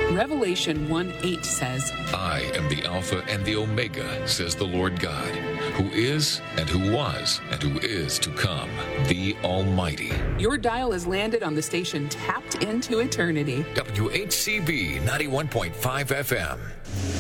Revelation 1:8 says, I am the Alpha and the Omega, says the Lord God, who is and who was and who is to come, the Almighty. Your dial has landed on the station tapped into eternity. WHCB 91.5 FM.